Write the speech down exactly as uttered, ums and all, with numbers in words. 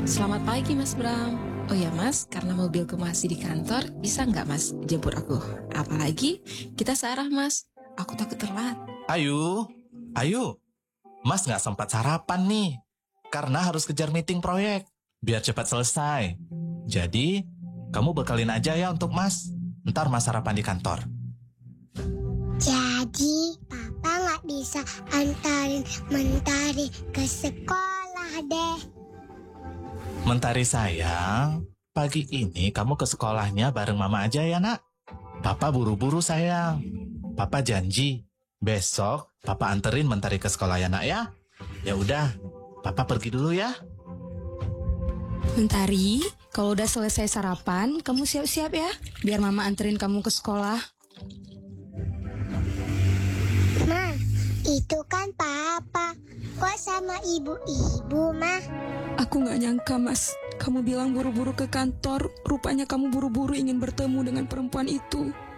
Selamat pagi Mas Bram. Oh ya Mas, karena mobilku masih di kantor, bisa nggak Mas jemput aku? Apalagi kita searah Mas, aku takut telat. Ayu, ayu, Mas nggak sempat sarapan nih, karena harus kejar meeting proyek, biar cepat selesai. Jadi, kamu bekalin aja ya untuk Mas, ntar Mas sarapan di kantor. Jadi, Papa nggak bisa antarin Mentari ke sekolah deh. Mentari sayang, pagi ini kamu ke sekolahnya bareng Mama aja ya nak. Papa buru-buru sayang. Papa janji, besok Papa anterin Mentari ke sekolah ya nak ya. Ya udah, Papa pergi dulu ya. Mentari, kalau udah selesai sarapan, kamu siap-siap ya, biar Mama anterin kamu ke sekolah. Ma, itu kan Papa. Kok sama ibu-ibu, Ma? Aku gak nyangka, Mas. Kamu bilang buru-buru ke kantor, rupanya kamu buru-buru ingin bertemu dengan perempuan itu.